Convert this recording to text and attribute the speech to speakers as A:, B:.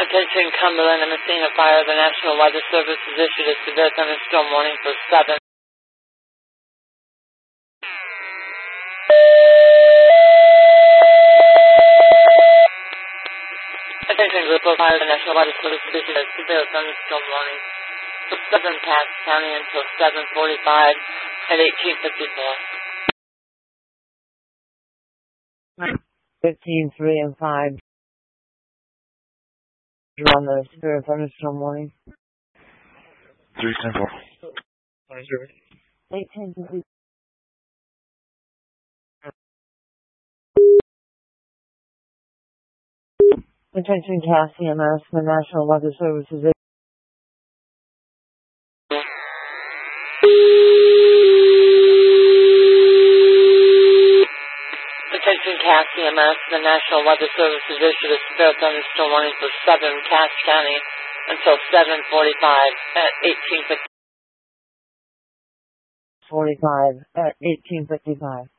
A: Attention Cumberland and Messina Fire. The National Weather Service has issued a severe thunderstorm warning for 7. Attention Group of Fire. The National Weather Service has issued a severe thunderstorm warning for 7 Cass County until 7:45 at 18:54.
B: 15, 3, and 5. You're on the severe thunderstorm warning.
C: 3, 10, 4.
B: 18, 50. Attention Cass EMS, the National Weather Service is
A: Attention Cass EMS. The National Weather Service has issued a severe thunderstorm warning for 7 Cass County until 7:45 at
B: 18:45 at 18:55.